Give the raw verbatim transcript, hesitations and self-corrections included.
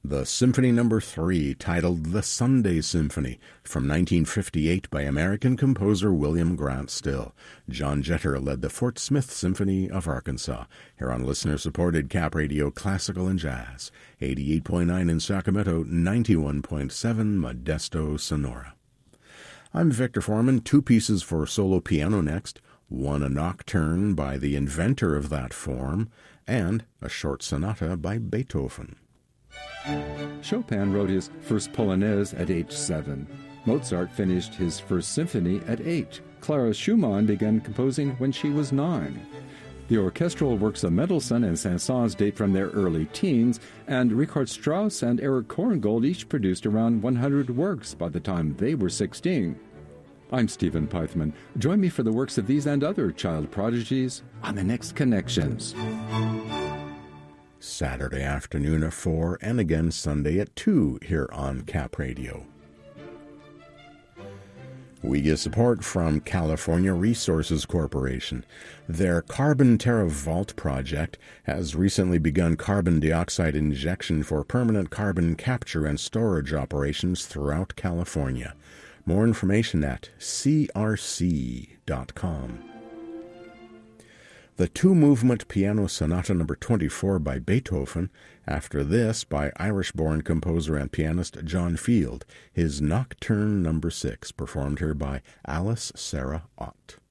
the Symphony Number three, titled The Sunday Symphony, from nineteen fifty-eight by American composer William Grant Still. John Jeter led the Fort Smith Symphony of Arkansas, here on listener-supported Cap Radio Classical and Jazz, eighty-eight point nine in Sacramento, ninety-one point seven Modesto, Sonora. I'm Victor Foreman. Two pieces for solo piano next, one a nocturne by the inventor of that form, and a short sonata by Beethoven. Chopin wrote his first Polonaise at age seven. Mozart finished his first symphony at eight. Clara Schumann began composing when she was nine. The orchestral works of Mendelssohn and Saint-Saëns date from their early teens, and Richard Strauss and Erich Korngold each produced around one hundred works by the time they were sixteen. I'm Stephen Pythman. Join me for the works of these and other child prodigies on the next Connections. Saturday afternoon at four, and again Sunday at two here on Cap Radio. We get support from California Resources Corporation. Their Carbon Terra Vault project has recently begun carbon dioxide injection for permanent carbon capture and storage operations throughout California. More information at c r c dot com. The two-movement piano sonata number twenty-four by Beethoven, after this by Irish-born composer and pianist John Field, his Nocturne number six, performed here by Alice Sarah Ott.